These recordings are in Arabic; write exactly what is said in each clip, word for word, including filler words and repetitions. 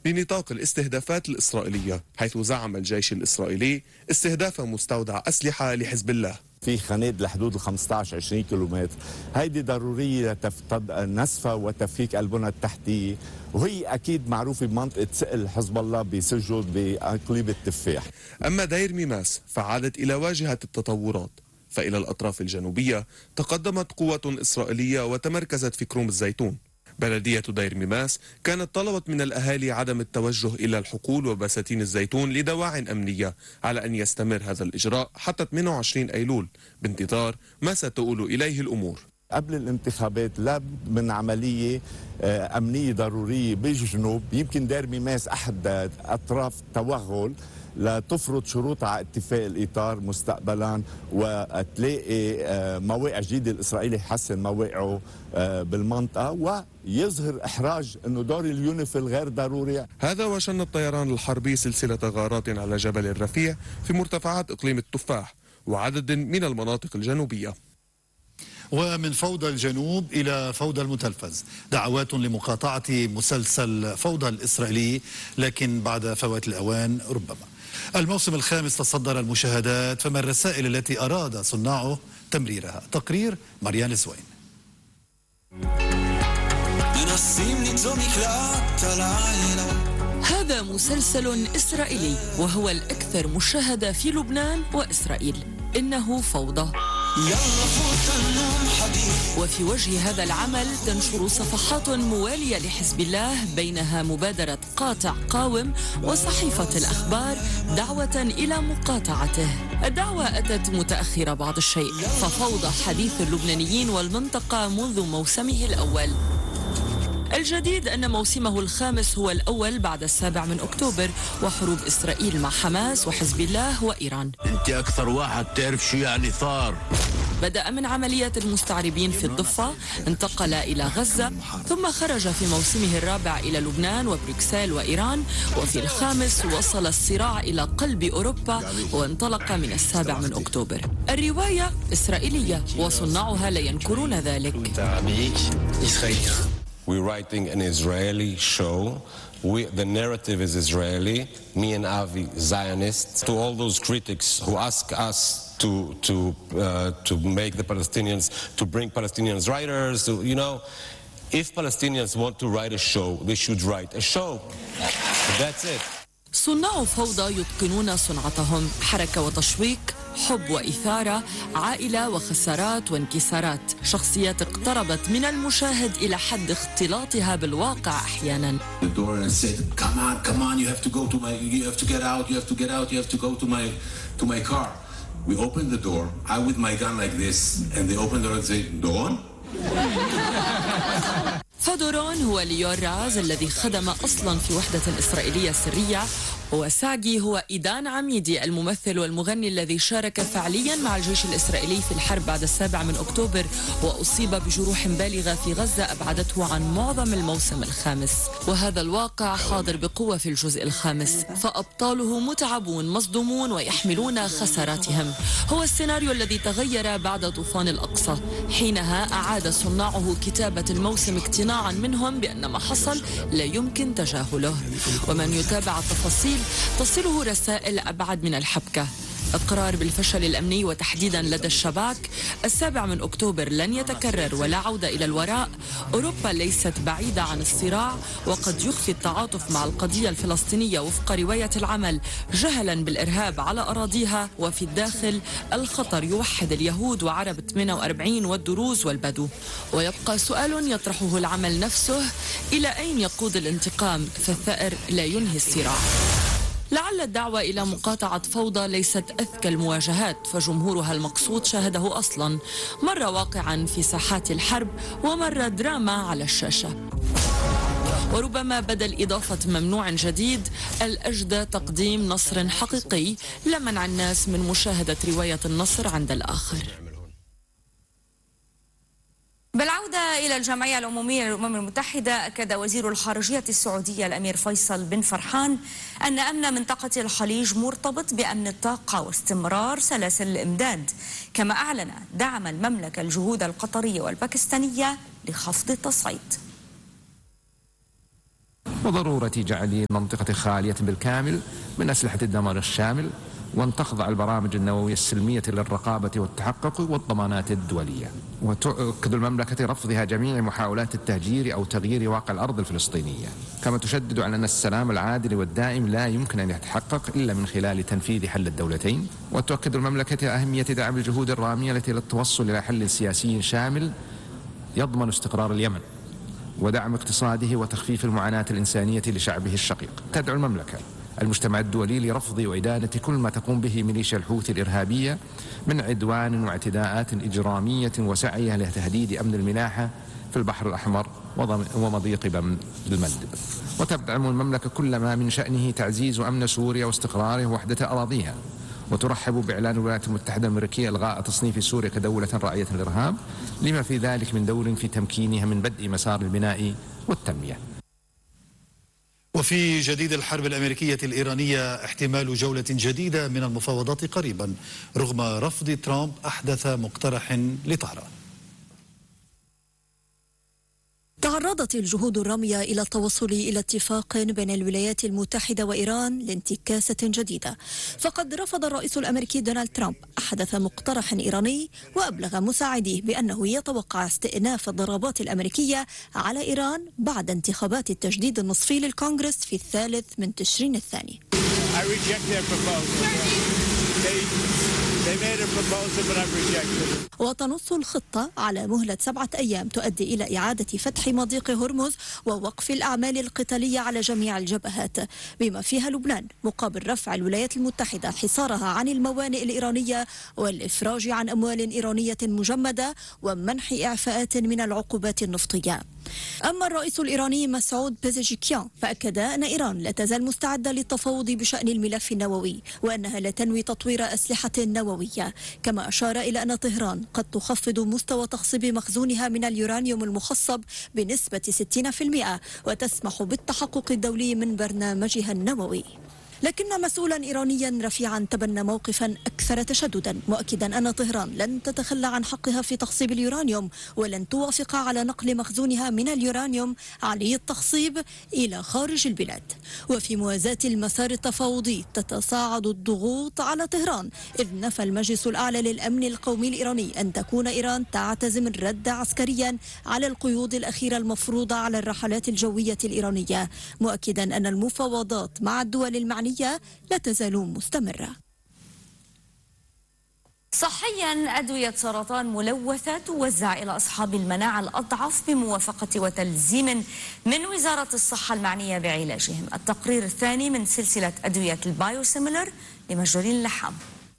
بنطاق الاستهدافات الإسرائيلية، حيث زعم الجيش الإسرائيلي استهداف مستودع أسلحة لحزب الله في خناد لحدود ال خمسة عشر عشرين كيلومتر. هيدي ضرورية لنسفها وتفكيك البنى التحتية، وهي أكيد معروفة بمنطقة سقل حزب الله بسجود بأقليم التفاح. أما دير ميماس فعادت إلى واجهة التطورات، فإلى الأطراف الجنوبية تقدمت قوة إسرائيلية وتمركزت في كروم الزيتون. بلدية دير ميماس كانت طلبت من الأهالي عدم التوجه إلى الحقول وبساتين الزيتون لدواع أمنية، على أن يستمر هذا الإجراء حتى ثمانية وعشرين أيلول بانتظار ما ستؤول إليه الأمور. قبل الانتخابات لابد من عملية أمنية ضرورية بالجنوب. يمكن دير ميماس أحد أطراف توغل لتفرض شروط على اتفاق الإطار مستقبلا، وتلاقي مواقع جديدة الإسرائيلي يحسن مواقعه بالمنطقة ويظهر إحراج أنه دور اليونيفيل غير ضروري. هذا وشن الطيران الحربي سلسلة غارات على جبل الرفيع في مرتفعات إقليم التفاح وعدد من المناطق الجنوبية. ومن فوضى الجنوب إلى فوضى المتلفز، دعوات لمقاطعة مسلسل فوضى الإسرائيلي، لكن بعد فوات الأوان ربما. الموسم الخامس تصدر المشاهدات، فما الرسائل التي أراد صناعه تمريرها؟ تقرير مريان الزوين. هذا مسلسل إسرائيلي وهو الأكثر مشاهدة في لبنان وإسرائيل، إنه فوضى. وفي وجه هذا العمل تنشر صفحات موالية لحزب الله، بينها مبادرة قاطع قاوم وصحيفة الأخبار دعوة إلى مقاطعته. الدعوة أتت متأخرة بعض الشيء، ففوضى حديث اللبنانيين والمنطقة منذ موسمه الأول. الجديد أن موسمه الخامس هو الأول بعد السابع من أكتوبر وحروب إسرائيل مع حماس وحزب الله وإيران. أنت أكثر واحد تعرف شو يعني ثار. بدأ من عمليات المستعربين في الضفة، انتقل إلى غزة، ثم خرج في موسمه الرابع إلى لبنان وبروكسل وإيران، وفي الخامس وصل الصراع إلى قلب أوروبا وانطلق من السابع من أكتوبر. الرواية إسرائيلية وصناعها لا ينكرون ذلك. We're writing an Israeli show. We, the narrative is Israeli. Me and Avi, Zionists. To all those critics who ask us to to uh, to make the Palestinians, to bring Palestinian writers, to, you know, if Palestinians want to write a show, they should write a show. That's it. صناع فوضى يتقنون صنعتهم، حركة وتشويق، حب وإثارة، عائلة وخسارات وانكسارات، شخصيات اقتربت من المشاهد إلى حد اختلاطها بالواقع أحيانا. We opened the door, I with my gun like this, and they opened the door and say, Dawn? فدورون هو ليور راز الذي خدم أصلا في وحدة إسرائيلية سرية، وساجي هو إيدان عميدي الممثل والمغني الذي شارك فعليا مع الجيش الإسرائيلي في الحرب بعد السابع من أكتوبر، وأصيب بجروح بالغة في غزة أبعدته عن معظم الموسم الخامس. وهذا الواقع حاضر بقوة في الجزء الخامس، فأبطاله متعبون مصدومون ويحملون خساراتهم. هو السيناريو الذي تغير بعد طوفان الأقصى، حينها أعاد صناعه كتابة الموسم اقتناعا منهم بأن ما حصل لا يمكن تجاهله. ومن يتابع التفاصيل تصله رسائل أبعد من الحبكة، إقرار بالفشل الأمني وتحديدا لدى الشباك. السابع من أكتوبر لن يتكرر ولا عودة إلى الوراء. أوروبا ليست بعيدة عن الصراع، وقد يخفي التعاطف مع القضية الفلسطينية وفق رواية العمل جهلا بالإرهاب على أراضيها. وفي الداخل الخطر يوحد اليهود وعرب ثمانية وأربعين والدروز والبدو. ويبقى سؤال يطرحه العمل نفسه: إلى أين يقود الانتقام؟ فالثأر لا ينهي الصراع. لعل الدعوة إلى مقاطعة فوضى ليست أذكى المواجهات، فجمهورها المقصود شاهده أصلا، مرة واقعا في ساحات الحرب ومرة دراما على الشاشة. وربما بدل إضافة ممنوع جديد الأجدى تقديم نصر حقيقي لمنع الناس من مشاهدة رواية النصر عند الآخر. بالعودة إلى الجمعية العمومية للأمم المتحدة، أكد وزير الخارجية السعودية الأمير فيصل بن فرحان أن أمن منطقة الخليج مرتبط بأمن الطاقة واستمرار سلاسل الإمداد، كما أعلن دعم المملكة الجهود القطرية والباكستانية لخفض التصعيد. وضرورة جعل المنطقة خالية بالكامل من أسلحة الدمار الشامل، وأن تخضع البرامج النووية السلمية للرقابة والتحقق والضمانات الدولية. وتؤكد المملكة رفضها جميع محاولات التهجير أو تغيير واقع الأرض الفلسطينية، كما تشدد على أن السلام العادل والدائم لا يمكن أن يتحقق إلا من خلال تنفيذ حل الدولتين. وتؤكد المملكة أهمية دعم الجهود الرامية التي للتوصل إلى حل سياسي شامل يضمن استقرار اليمن ودعم اقتصاده وتخفيف المعاناة الإنسانية لشعبه الشقيق. تدعو المملكة المجتمع الدولي لرفض وإدانة كل ما تقوم به ميليشيا الحوثي الإرهابية من عدوان واعتداءات إجرامية وسعيها لتهديد أمن الملاحة في البحر الأحمر ومضيق باب المندب. وتدعم المملكة كل ما من شأنه تعزيز أمن سوريا واستقراره ووحدة أراضيها، وترحب بإعلان الولايات المتحدة الأمريكية إلغاء تصنيف سوريا كدولة رائية للإرهاب، لما في ذلك من دور في تمكينها من بدء مسار البناء والتنمية. وفي جديد الحرب الأمريكية الإيرانية احتمال جولة جديدة من المفاوضات قريبا رغم رفض ترامب أحدث مقترح لطهران. تعرضت الجهود الرامية إلى التوصل إلى اتفاق بين الولايات المتحدة وإيران لانتكاسة جديدة، فقد رفض الرئيس الأمريكي دونالد ترامب أحدث مقترح إيراني، وأبلغ مساعديه بأنه يتوقع استئناف الضربات الأمريكية على إيران بعد انتخابات التجديد النصفي للكونغرس في الثالث من تشرين الثاني. وتنص الخطة على مهلة سبعة أيام تؤدي إلى إعادة فتح مضيق هرمز ووقف الأعمال القتالية على جميع الجبهات بما فيها لبنان، مقابل رفع الولايات المتحدة حصارها عن الموانئ الإيرانية والإفراج عن أموال إيرانية مجمدة ومنح إعفاءات من العقوبات النفطية. أما الرئيس الإيراني مسعود بيزيجكيان فأكد أن إيران لا تزال مستعدة للتفاوض بشأن الملف النووي، وأنها لا تنوي تطوير أسلحة نووية، كما أشار إلى أن طهران قد تخفض مستوى تخصيب مخزونها من اليورانيوم المخصب بنسبة ستين بالمئة وتسمح بالتحقق الدولي من برنامجها النووي. لكن مسؤولا إيرانيا رفيعا تبنى موقفا أكثر تشددا، مؤكدا أن طهران لن تتخلى عن حقها في تخصيب اليورانيوم ولن توافق على نقل مخزونها من اليورانيوم عالي التخصيب إلى خارج البلاد. وفي موازاة المسار التفاوضي تتصاعد الضغوط على طهران، إذ نفى المجلس الأعلى للأمن القومي الإيراني أن تكون إيران تعتزم الرد عسكريا على القيود الأخيرة المفروضة على الرحلات الجوية الإيرانية، مؤكدا أن المفاوضات مع الدول المعنية لا تزال مستمرة. صحيا، أدوية سرطان ملوثة توزع إلى أصحاب المناعة الأضعف بموافقة وتلزيم من وزارة الصحة المعنية بعلاجهم. التقرير الثاني من سلسلة أدوية البايوسيميلر لمجدولين اللحام.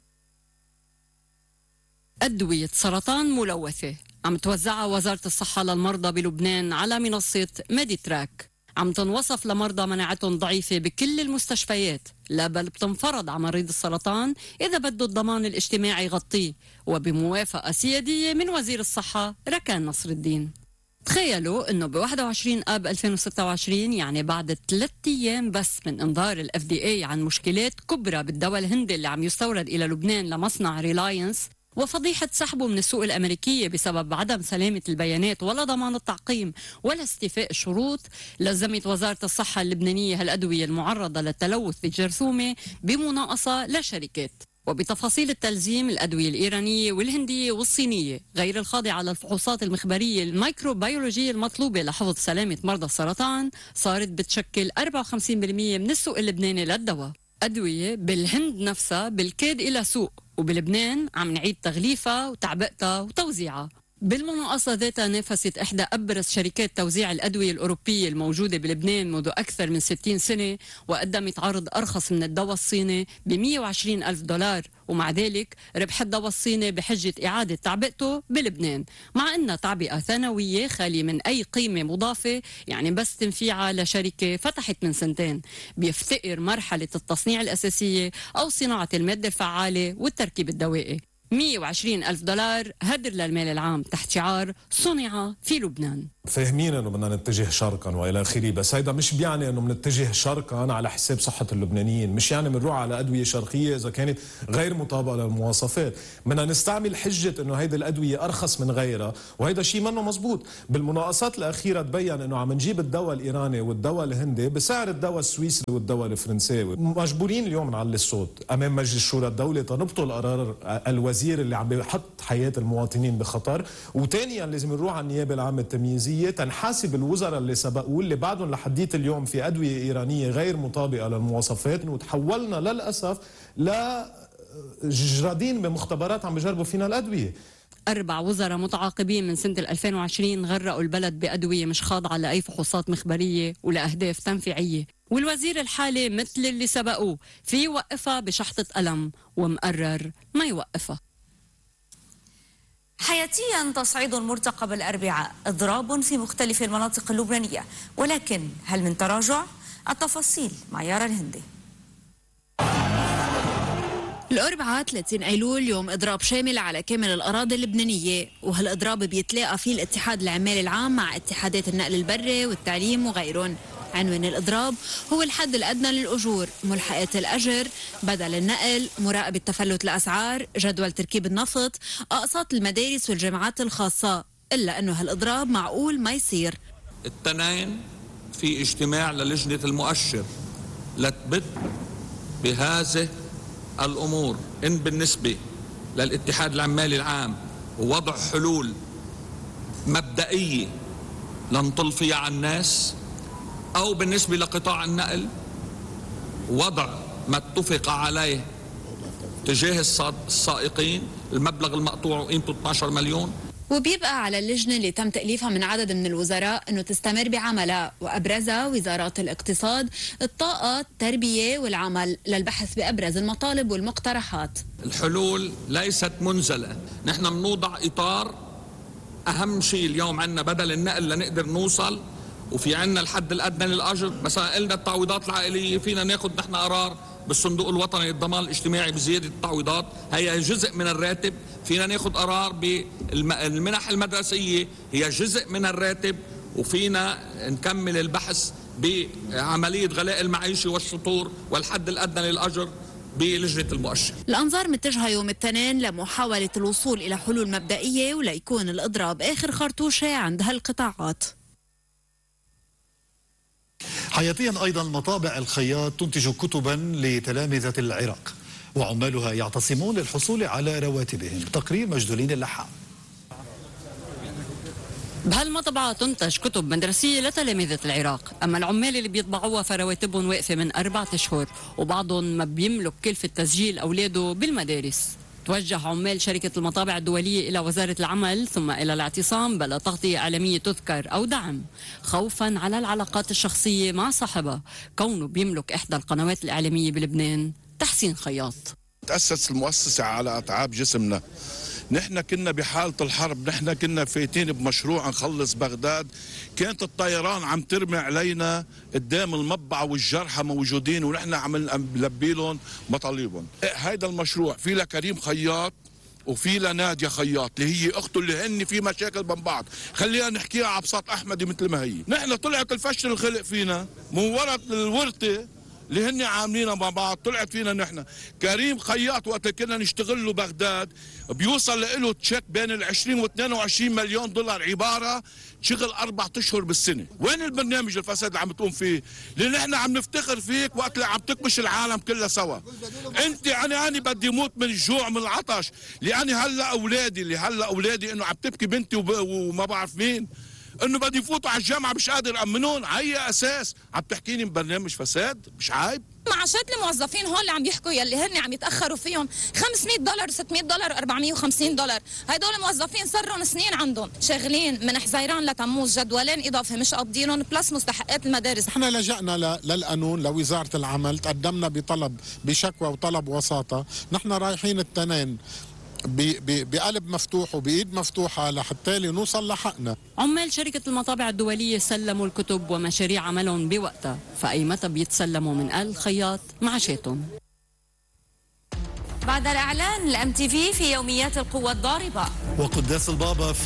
أدوية سرطان ملوثة عم توزعها وزارة الصحة للمرضى بلبنان على منصة ميديتراك، عم تنوصف لمرضى مناعتهم ضعيفة بكل المستشفيات، لا بل بتنفرض على مريض السرطان إذا بده الضمان الاجتماعي يغطيه، وبموافقة سيادية من وزير الصحة ركان نصر الدين. تخيلوا انه ب واحد وعشرين آب ألفين وستة وعشرين، يعني بعد ثلاث ايام بس من انذار الاف دي اي عن مشكلات كبرى بالدواء الهندي اللي عم يستورد الى لبنان لمصنع ريلاينس، وفضيحة سحبه من السوق الأمريكية بسبب عدم سلامة البيانات ولا ضمان التعقيم ولا استيفاء الشروط، لزمت وزارة الصحة اللبنانية هالأدوية المعرضة للتلوث الجرثومة بمناقصة لشركات. وبتفاصيل التلزيم، الأدوية الإيرانية والهندية والصينية غير الخاضعة للفحوصات المخبرية الميكروبيولوجية المطلوبة لحفظ سلامة مرضى السرطان، صارت بتشكل أربعة وخمسين بالمئة من السوق اللبناني للدواء. أدوية بالهند نفسها بالكاد إلى سوق، وبلبنان عم نعيد تغليفها وتعبئتها وتوزيعها. بالمناقصة ذاتها نافست إحدى أبرز شركات توزيع الأدوية الأوروبية الموجودة بلبنان منذ أكثر من ستين سنة، وقدمت عرض أرخص من الدواء الصيني ب مئة وعشرين ألف دولار، ومع ذلك ربح الدواء الصيني بحجة إعادة تعبئته بلبنان، مع أنها تعبئة ثانوية خالية من أي قيمة مضافة، يعني بس تنفيعها لشركة فتحت من سنتين، بيفتقر مرحلة التصنيع الأساسية أو صناعة المادة الفعالة والتركيب الدوائي. مئة وعشرين ألف دولار هدر للمال العام تحت شعار صنع في لبنان. فاهمين انه بدنا نتجه شرقا والى اخره، بس هيدا مش بيعني انه بنتجه شرقا على حساب صحه اللبنانيين، مش يعني بنروح على ادويه شرقيه اذا كانت غير مطابقه للمواصفات، بدنا نستعمل حجه انه هيدي الادويه ارخص من غيرها، وهيدا شيء منه مزبوط. بالمناقصات الاخيره تبين انه عم نجيب الدواء الايراني والدواء الهندي بسعر الدواء السويسري والدواء الفرنساوي. مجبورين اليوم نعلي الصوت امام مجلس الشورى الدولي تنبطل قرار الوزير اللي عم بيحط حياه المواطنين بخطر، وثانيا لازم نروح على النيابه العامه التمييزيه تنحاسب الوزراء اللي سبقوا اللي بعدهم لحديت اليوم في أدوية إيرانية غير مطابقة للمواصفات، وتحولنا للأسف لجرادين بمختبرات عم بيجربوا فينا الأدوية. أربع وزراء متعاقبين من سنة ألفين وعشرين غرقوا البلد بأدوية مش خاضعة لأي فحوصات مخبرية ولأهداف تنفيعية، والوزير الحالي مثل اللي سبقوه في يوقفها بشحطة قلم ومقرر ما يوقفها. حياتيا تصعيد مرتقب الأربعاء، إضراب في مختلف المناطق اللبنانية، ولكن هل من تراجع؟ التفاصيل مع يارا الهندي. الأربعاء ثلاثين أيلول يوم إضراب شامل على كامل الأراضي اللبنانية، وهالإضراب بيتلاقى فيه الاتحاد العمالي العام مع اتحادات النقل البري والتعليم وغيرهم. عنوان الإضراب هو الحد الأدنى للأجور، ملحقات الأجر، بدل النقل، مراقبة تفلت الأسعار، جدول تركيب النفط، أقساط المدارس والجامعات الخاصة، إلا أنه هالإضراب معقول ما يصير. التنين في اجتماع للجنة المؤشر لتبت بهذه الأمور، إن بالنسبة للاتحاد العمالي العام ووضع حلول مبدئية لنطل فيها على الناس، أو بالنسبة لقطاع النقل وضع ما اتفق عليه تجاه السائقين، المبلغ المقطوع قيمته اثني عشر مليون. وبيبقى على اللجنة اللي تم تأليفها من عدد من الوزراء أنه تستمر بعملها، وأبرزها وزارات الاقتصاد، الطاقة، التربية والعمل، للبحث بأبرز المطالب والمقترحات. الحلول ليست منزلة، نحن بنوضع إطار. أهم شيء اليوم عندنا بدل النقل لنقدر نوصل، وفي عندنا الحد الأدنى للأجر. مثلا قلنا التعويضات العائلية فينا ناخذ نحن قرار بالصندوق الوطني للضمان الاجتماعي بزيادة التعويضات، هي جزء من الراتب. فينا ناخذ قرار بالمنح المدرسية، هي جزء من الراتب. وفينا نكمل البحث بعملية غلاء المعيشة والشطور والحد الأدنى للأجر بلجنة المؤشر. الأنظار متجهة يوم الاثنين لمحاولة الوصول إلى حلول مبدئية وليكون الإضراب آخر خرطوشة عند هالقطاعات. حياتيا أيضا مطابع الخياط تنتج كتبا لتلامذة العراق، وعمالها يعتصمون للحصول على رواتبهم. تقرير مجدولين اللحام. بهالمطبعة تنتج كتب مدرسية لتلامذة العراق، أما العمال اللي بيطبعوها فرواتبهم واقفة من أربعة أشهر، وبعضهم ما بيملك كلفة تسجيل أولاده بالمدارس. توجه عمال شركة المطابع الدولية إلى وزارة العمل ثم إلى الاعتصام بلا تغطية إعلامية تذكر أو دعم، خوفا على العلاقات الشخصية مع صاحبها كونه بيملك إحدى القنوات الإعلامية بلبنان، تحسين خياط. تأسس المؤسسة على أتعاب جسمنا. نحن كنا بحالة الحرب، نحن كنا فايتين بمشروع نخلص بغداد، كانت الطيران عم ترمي علينا قدام المطبعة والجرحى موجودين ونحن عم نلبي لهم مطالبهم. هيدا المشروع في لها كريم خياط وفي لها نادية خياط اللي هي أخته اللي هن في مشاكل بين بعض، خلينا نحكيها على بساط أحمدي مثل ما هي. نحن طلعت الفشل الخلق فينا من وراء الورثة اللي هن عاملينها مع بعض، طلعت فينا نحن. كريم خياط وقت كنا نشتغل له بغداد بيوصل له تشيك بين ال عشرين و اثنين وعشرين مليون دولار، عباره شغل اربع اشهر بالسنه. وين البرنامج الفساد اللي عم تقوم فيه؟ لان نحن عم نفتخر فيك وقت اللي عم تكبش العالم كلها سوا. انت يعني انا بدي موت من الجوع من العطش، لاني هلا اولادي اللي هلا اولادي انه عم تبكي بنتي وما بعرف مين، انه بدي يفوتوا على الجامعه مش قادر امنون. هي اساس عم تحكيني ببرنامج فساد؟ مش عيب؟ معاشات الموظفين هون اللي عم يحكوا يلي هن عم يتاخروا فيهم خمسمية دولار ستمية دولار وأربعمية وخمسين دولار، هدول الموظفين صاروا سنين عندهم شغلين من حزيران لتموز، جدولين اضافي مش قابضينهم بلس مستحقات المدارس. احنا لجأنا للقانون لوزاره العمل، تقدمنا بطلب بشكوى وطلب وساطه، نحن رايحين التنين بقلب مفتوح وبإيد مفتوحة لحتى نوصل لحقنا. عمال شركة المطابع الدولية سلموا الكتب ومشاريع عملهم بوقتها، فأي متى بيتسلموا من آل الخياط معاشاتهم. بعد الإعلان الام تي في في يوميات القوة الضاربة. وقداس البابا في